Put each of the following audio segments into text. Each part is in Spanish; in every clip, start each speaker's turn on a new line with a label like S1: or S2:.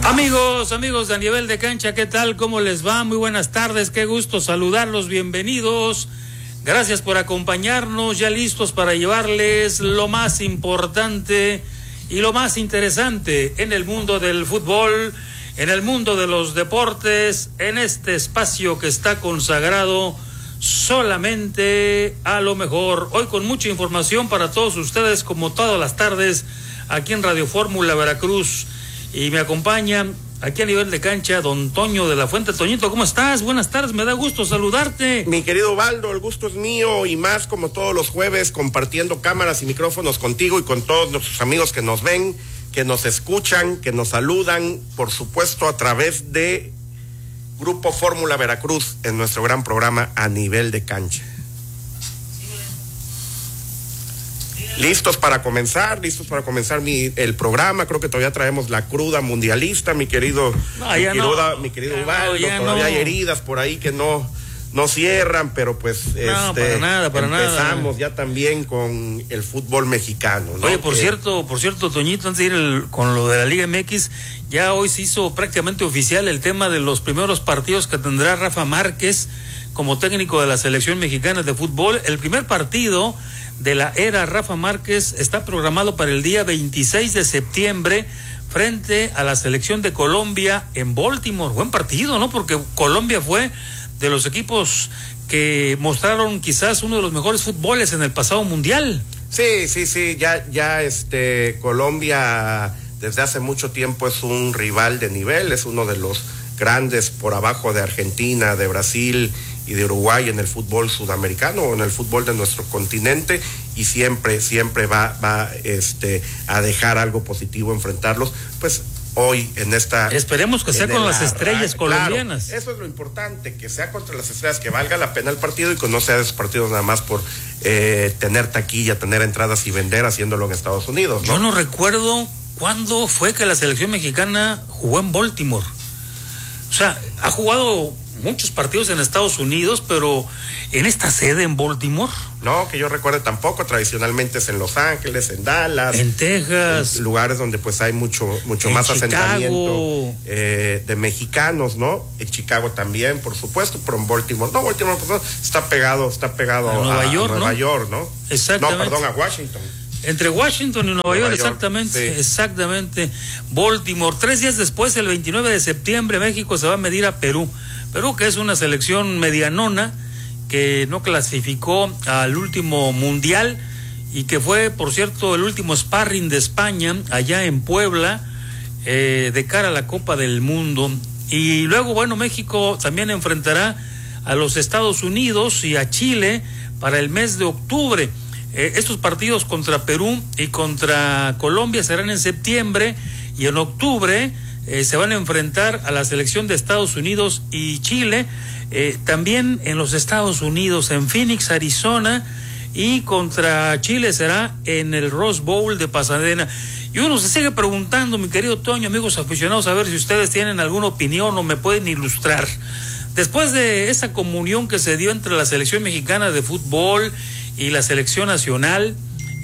S1: Amigos de A Nivel de Cancha, ¿qué tal? ¿Cómo les va? Muy buenas tardes, qué gusto saludarlos, bienvenidos. Gracias por acompañarnos, ya listos para llevarles lo más importante y lo más interesante en el mundo del fútbol, en el mundo de los deportes, en este espacio que está consagrado solamente a lo mejor. Hoy con mucha información para todos ustedes, como todas las tardes, aquí en Radio Fórmula Veracruz. Y me acompaña aquí a Nivel de Cancha don Toño de la Fuente. Toñito, ¿cómo estás? Buenas tardes, me da gusto saludarte.
S2: Mi querido Ubaldo, el gusto es mío y más como todos los jueves, compartiendo cámaras y micrófonos contigo y con todos nuestros amigos que nos ven, que nos escuchan, que nos saludan, por supuesto a través de Grupo Fórmula Veracruz en nuestro gran programa A Nivel de Cancha. Listos para comenzar el programa. Creo que todavía traemos la cruda mundialista, mi querido Ubaldo. Todavía hay heridas por ahí que no cierran, pero pues
S1: para nada.
S2: Empezamos ya también con el fútbol mexicano, ¿no?
S1: Oye, por cierto, Toñito, antes de ir con lo de la Liga MX, ya hoy se hizo prácticamente oficial el tema de los primeros partidos que tendrá Rafa Márquez como técnico de la selección mexicana de fútbol. El primer partido de la era Rafa Márquez está programado para el día 26 de septiembre frente a la selección de Colombia en Baltimore. Buen partido, ¿no? Porque Colombia fue de los equipos que mostraron quizás uno de los mejores fútboles en el pasado mundial.
S2: Sí, ya Colombia desde hace mucho tiempo es un rival de nivel, es uno de los grandes por abajo de Argentina, de Brasil y de Uruguay en el fútbol sudamericano o en el fútbol de nuestro continente, y siempre va a dejar algo positivo enfrentarlos. Pues hoy en esta...
S1: Esperemos que sea con las estrellas colombianas.
S2: Claro, eso es lo importante, que sea contra las estrellas, que valga la pena el partido y que no sea de esos partidos nada más por tener taquilla, tener entradas y vender, haciéndolo en Estados Unidos, ¿no?
S1: Yo no recuerdo cuándo fue que la selección mexicana jugó en Baltimore. O sea, ha jugado muchos partidos en Estados Unidos, pero en esta sede en Baltimore.
S2: No, que yo recuerde tampoco. Tradicionalmente es en Los Ángeles, en Dallas,
S1: en Texas,
S2: en lugares donde pues hay mucho más Chicago, asentamiento de mexicanos, ¿no? En Chicago también, por supuesto, pero en Baltimore pues, está pegado a Nueva York, ¿no?
S1: Exactamente.
S2: No, perdón, a Washington.
S1: Entre Washington y Nueva York, exactamente,
S2: sí.
S1: Exactamente. Baltimore. 3 días después, el 29 de septiembre, México se va a medir a Perú. Perú, que es una selección medianona, que no clasificó al último mundial y que fue, por cierto, el último sparring de España allá en Puebla, de cara a la Copa del Mundo. Y luego, bueno, México también enfrentará a los Estados Unidos y a Chile para el mes de octubre. Estos partidos contra Perú y contra Colombia serán en septiembre, y en octubre se van a enfrentar a la selección de Estados Unidos y Chile, también en los Estados Unidos, en Phoenix, Arizona, y contra Chile será en el Rose Bowl de Pasadena. Y uno se sigue preguntando, mi querido Toño, amigos aficionados, a ver si ustedes tienen alguna opinión o me pueden ilustrar. Después de esa comunión que se dio entre la selección mexicana de fútbol y la selección nacional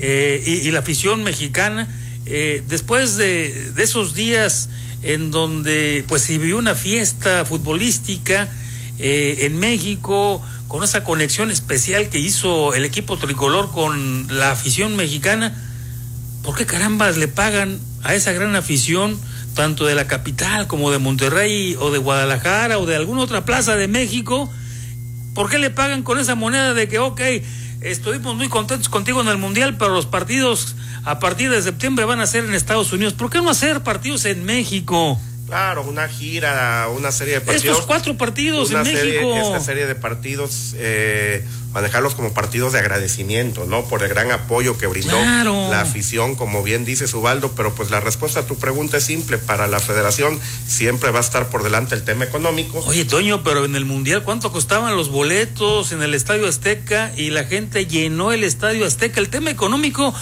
S1: y la afición mexicana, después de esos días en donde pues se vivió una fiesta futbolística en México, con esa conexión especial que hizo el equipo tricolor con la afición mexicana, ¿por qué carambas le pagan a esa gran afición, tanto de la capital como de Monterrey o de Guadalajara o de alguna otra plaza de México? ¿Por qué le pagan con esa moneda de que, estuvimos muy contentos contigo en el Mundial, pero los partidos a partir de septiembre van a ser en Estados Unidos? ¿Por qué no hacer partidos en México?
S2: Claro, una gira, una serie de partidos.
S1: Estos 4 partidos en México.
S2: Esta serie de partidos, manejarlos como partidos de agradecimiento, ¿no? Por el gran apoyo que brindó la afición, como bien dices, Ubaldo, pero pues la respuesta a tu pregunta es simple. Para la federación siempre va a estar por delante el tema económico.
S1: Oye, Toño, pero en el Mundial, ¿cuánto costaban los boletos en el Estadio Azteca? Y la gente llenó el Estadio Azteca. El tema económico,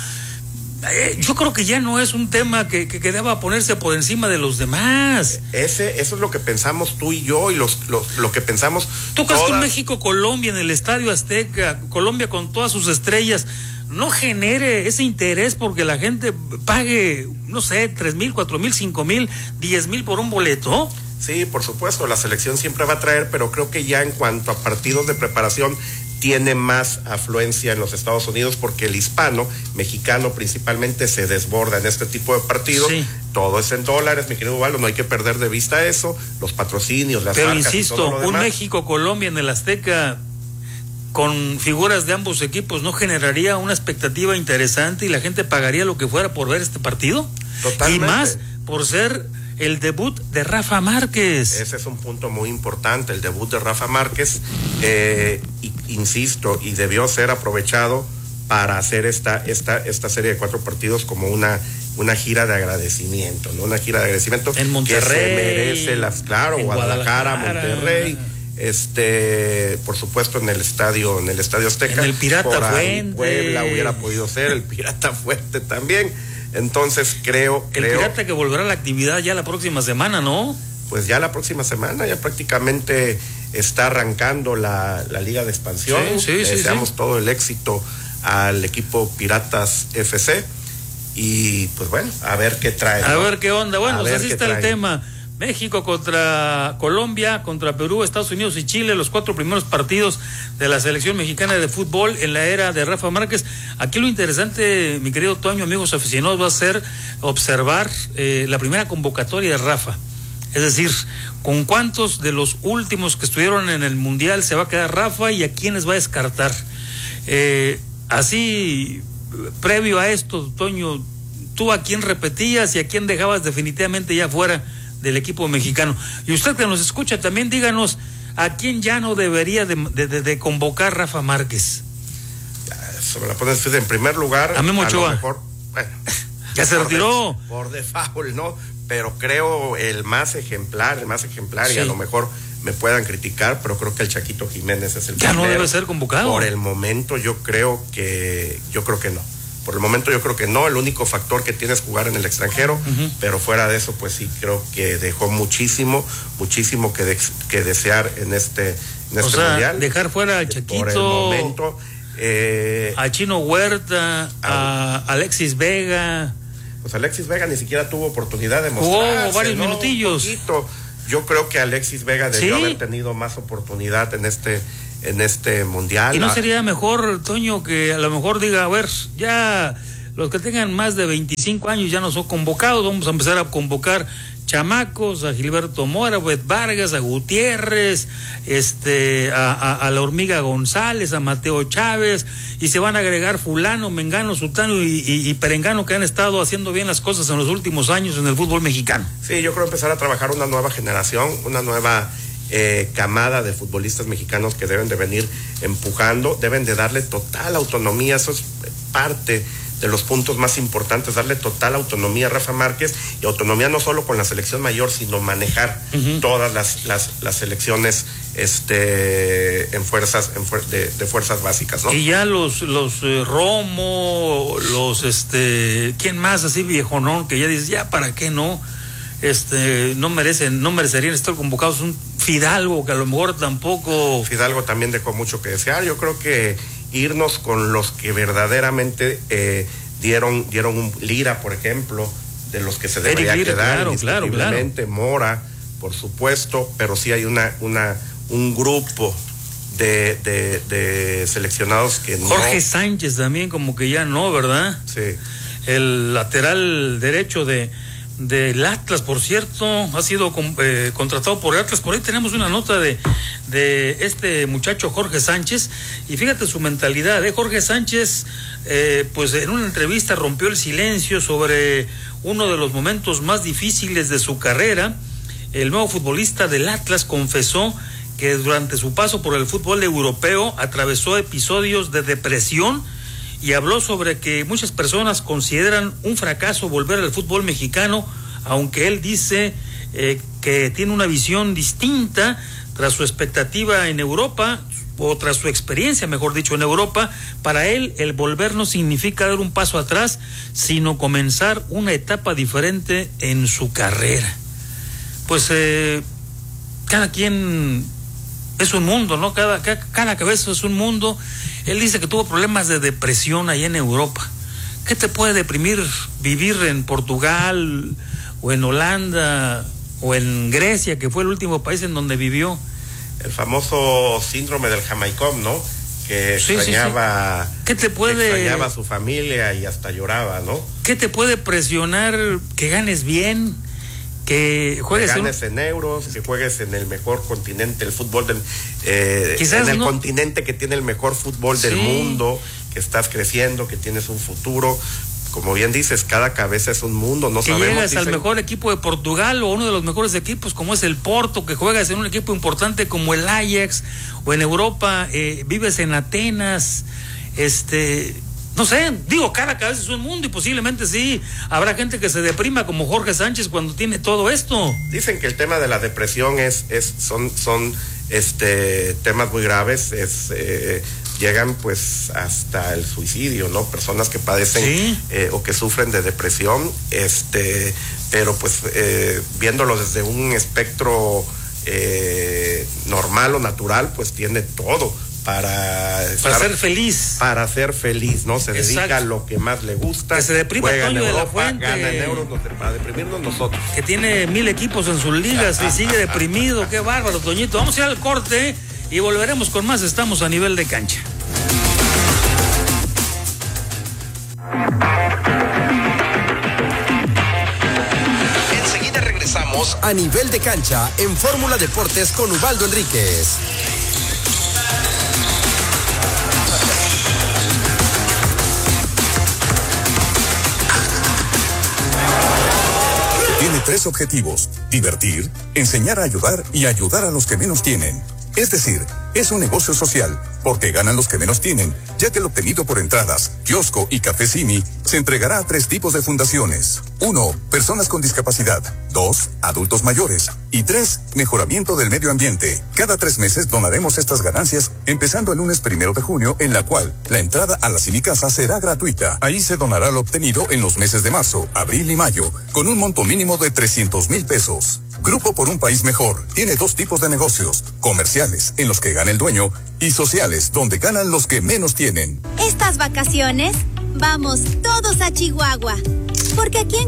S1: yo creo que ya no es un tema que deba ponerse por encima de los demás.
S2: Eso es lo que pensamos tú y yo, y lo que pensamos.
S1: Tocas con México-Colombia en el Estadio Azteca, Colombia con todas sus estrellas. no genere ese interés porque la gente pague, no sé, 3,000, 4,000, 5,000, 10,000 por un boleto?
S2: Sí, por supuesto, la selección siempre va a traer, pero creo que ya en cuanto a partidos de preparación tiene más afluencia en los Estados Unidos porque el hispano, mexicano principalmente, se desborda en este tipo de partidos. Sí. Todo es en dólares, mi querido Ubaldo, no hay que perder de vista eso, los patrocinios, las
S1: pero
S2: marcas.
S1: Insisto,
S2: y todo lo demás.
S1: Un México-Colombia en el Azteca con figuras de ambos equipos, ¿no generaría una expectativa interesante y la gente pagaría lo que fuera por ver este partido?
S2: Totalmente.
S1: Y más por ser el debut de Rafa Márquez.
S2: Ese es un punto muy importante, el debut de Rafa Márquez, insisto, y debió ser aprovechado para hacer esta serie de 4 partidos como una gira de agradecimiento, ¿no? Una gira de agradecimiento
S1: en Monterrey,
S2: que se merece claro, Guadalajara, Monterrey, por supuesto en el estadio Azteca,
S1: en el Pirata Fuente,
S2: Puebla hubiera podido ser, el Pirata Fuente también. Entonces creo
S1: el Pirata que volverá a la actividad ya la próxima semana, ¿no?
S2: Pues ya la próxima semana, ya prácticamente está arrancando la Liga de Expansión.
S1: Sí,
S2: deseamos todo el éxito al equipo Piratas FC y pues bueno, a ver qué trae.
S1: A ver qué onda. Bueno, pues así está el tema. México contra Colombia, contra Perú, Estados Unidos y Chile, los 4 primeros partidos de la selección mexicana de fútbol en la era de Rafa Márquez. Aquí lo interesante, mi querido Toño, amigos aficionados, va a ser observar la primera convocatoria de Rafa. Es decir, con cuántos de los últimos que estuvieron en el Mundial se va a quedar Rafa y a quiénes va a descartar. Así, previo a esto, Toño, ¿tú a quién repetías y a quién dejabas definitivamente ya fuera del equipo mexicano? Y usted que nos escucha también, díganos a quién ya no debería de convocar Rafa Márquez.
S2: Eso me la pones en primer lugar.
S1: A Memo Ochoa.
S2: Mejor, bueno,
S1: ya se retiró.
S2: Por default, ¿no? Pero creo el más ejemplar, sí. Y a lo mejor me puedan criticar, pero creo que el Chaquito Jiménez es el
S1: ya
S2: primero.
S1: No debe ser convocado.
S2: Por el momento yo creo que no. Por el momento yo creo que no, el único factor que tiene es jugar en el extranjero, pero fuera de eso, pues sí, creo que dejó muchísimo que desear en este mundial.
S1: Dejar fuera al Chaquito,
S2: por el momento,
S1: a Chino Huerta, a Alexis Vega.
S2: Pues Alexis Vega ni siquiera tuvo oportunidad de mostrarse.
S1: Jugó varios minutillos.
S2: Yo creo que Alexis Vega debió haber tenido más oportunidad en este mundial.
S1: ¿Y no sería mejor, Toño, que a lo mejor diga, a ver, ya los que tengan más de 25 años ya no son convocados, vamos a empezar a convocar chamacos, a Gilberto Mora, a Bet Vargas, a Gutiérrez, a la Hormiga González, a Mateo Chávez, y se van a agregar fulano, mengano, sultano y perengano que han estado haciendo bien las cosas en los últimos años en el fútbol mexicano?
S2: Sí, yo creo empezar a trabajar una nueva generación, una nueva camada de futbolistas mexicanos que deben de venir empujando, deben de darle total autonomía, eso es parte de los puntos más importantes, darle total autonomía a Rafa Márquez, y autonomía no solo con la selección mayor, sino manejar todas las selecciones en fuerzas de fuerzas básicas, ¿no?
S1: Y ya los Romo, ¿quién más así viejonón que ya dices, ya para qué no merecerían estar convocados? Un Fidalgo que a lo mejor tampoco.
S2: Fidalgo también dejó mucho que desear. Yo creo que irnos con los que verdaderamente dieron un Lira, por ejemplo, de los que se debería quedar,
S1: claro.
S2: Mora, por supuesto, pero sí hay un grupo de seleccionados que
S1: Jorge Sánchez también como que ya no, ¿verdad?
S2: Sí.
S1: El lateral derecho del Atlas, por cierto, ha sido contratado por el Atlas. Por ahí tenemos una nota de este muchacho Jorge Sánchez, y fíjate su mentalidad, Jorge Sánchez, pues en una entrevista rompió el silencio sobre uno de los momentos más difíciles de su carrera. El nuevo futbolista del Atlas confesó que durante su paso por el fútbol europeo atravesó episodios de depresión, y habló sobre que muchas personas consideran un fracaso volver al fútbol mexicano, aunque él dice que tiene una visión distinta tras su expectativa en Europa, o tras su experiencia, mejor dicho, en Europa. Para él, el volver no significa dar un paso atrás, sino comenzar una etapa diferente en su carrera. Pues cada quien es un mundo, ¿no? Cada cabeza es un mundo. Él dice que tuvo problemas de depresión allá en Europa. ¿Qué te puede deprimir vivir en Portugal o en Holanda o en Grecia, que fue el último país en donde vivió?
S2: El famoso síndrome del jamaicón, ¿no? Que extrañaba, sí.
S1: ¿Qué te puede...
S2: extrañaba a su familia y hasta lloraba, ¿no?
S1: ¿Qué te puede presionar que ganes bien? Que juegues
S2: en euros, que juegues en el mejor continente, el fútbol del
S1: quizás
S2: en el continente que tiene el mejor fútbol del mundo, que estás creciendo, que tienes un futuro. Como bien dices, cada cabeza es un mundo, no sabemos.
S1: Que llegas al mejor equipo de Portugal o uno de los mejores equipos como es el Porto, que juegas en un equipo importante como el Ajax, o en Europa, vives en Atenas, no sé, digo, cada cabeza es un mundo y posiblemente sí, habrá gente que se deprima como Jorge Sánchez cuando tiene todo esto.
S2: Dicen que el tema de la depresión son temas muy graves, llegan pues hasta el suicidio, ¿no? Personas que padecen ¿sí? O que sufren de depresión, pero pues viéndolo desde un espectro normal o natural, pues tiene todo para
S1: ser feliz.
S2: Para ser feliz, ¿no? Se
S1: exacto.
S2: dedica a lo que más le gusta.
S1: Que se deprima Toño de la Fuente.
S2: Gana en euros para deprimirnos nosotros.
S1: Que tiene 1000 equipos en sus ligas y sigue deprimido. Qué bárbaro, Toñito. Vamos a ir al corte y volveremos con más. Estamos a nivel de cancha.
S3: Enseguida regresamos a nivel de cancha en Fórmula Deportes con Ubaldo Enríquez.
S4: Tiene 3 objetivos: divertir, enseñar a ayudar y ayudar a los que menos tienen. Es decir, es un negocio social, porque ganan los que menos tienen, ya que el obtenido por entradas, kiosco y café Simi se entregará a 3 tipos de fundaciones. 1. Personas con discapacidad. 2. Adultos mayores. Y 3. Mejoramiento del medio ambiente. Cada 3 meses donaremos estas ganancias, empezando el lunes 1 de junio, en la cual la entrada a la Simicasa será gratuita. Ahí se donará lo obtenido en los meses de marzo, abril y mayo, con un monto mínimo de 300,000 pesos. Grupo por un país mejor tiene 2 tipos de negocios: comerciales, en los que gana el dueño, y sociales, donde ganan los que menos tienen.
S5: Estas vacaciones, vamos todos a Chihuahua, porque aquí en